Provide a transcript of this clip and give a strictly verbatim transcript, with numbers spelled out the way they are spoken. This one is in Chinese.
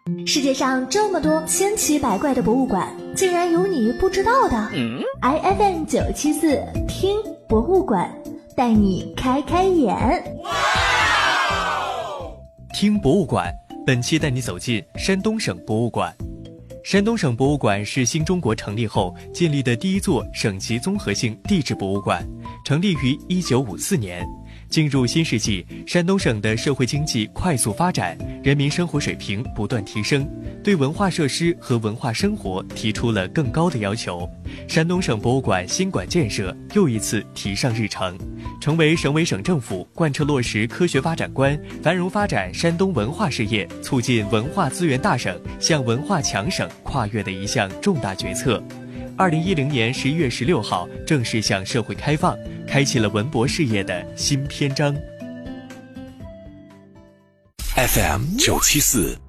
世界上这么多千奇百怪的博物馆，竟然有你不知道的。嗯、I F M 九七四听博物馆，带你开开眼。 听博物馆，本期带你走进山东省博物馆。山东省博物馆是新中国成立后建立的第一座省级综合性地质博物馆，成立于一九五四年。进入新世纪，山东省的社会经济快速发展，人民生活水平不断提升，对文化设施和文化生活提出了更高的要求。山东省博物馆新馆建设又一次提上日程，成为省委省政府贯彻落实科学发展观、繁荣发展山东文化事业、促进文化资源大省向文化强省跨越的一项重大决策。二零一零年十一月十六号正式向社会开放，开启了文博事业的新篇章。 F M 九七四